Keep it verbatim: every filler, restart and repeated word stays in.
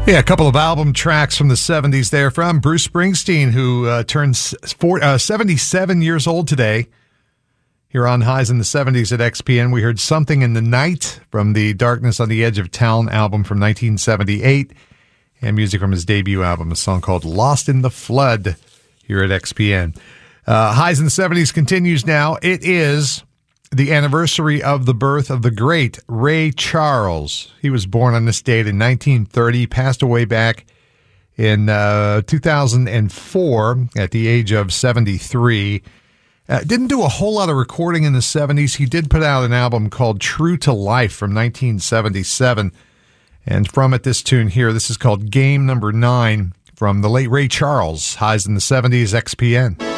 Yeah, a couple of album tracks from the seventies there from Bruce Springsteen, who uh, turns four, uh, seventy-seven years old today. Here on Highs in the seventies at X P N, we heard Something in the Night from the Darkness on the Edge of Town album from nineteen seventy-eight, and music from his debut album, a song called Lost in the Flood, here at X P N. Uh, Highs in the seventies continues now. It is the anniversary of the birth of the great Ray Charles. He was born on this date in nineteen thirty, passed away back in uh, two thousand four at the age of seventy-three. Uh, didn't do a whole lot of recording in the seventies. He did put out an album called True to Life from nineteen seventy-seven. And from it, this tune here, this is called Game Number Nine from the late Ray Charles. Highs in the seventies, X P N.